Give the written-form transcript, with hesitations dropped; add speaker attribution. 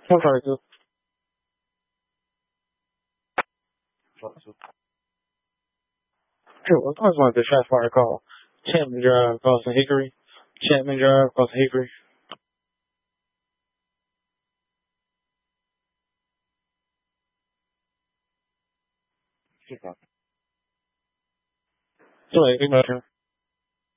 Speaker 1: I'm sorry, too. Sure, I just wanted to shot fire call. Chapman Drive, Crossing Hickory. Chapman Drive, Crossing Hickory. So, big motion.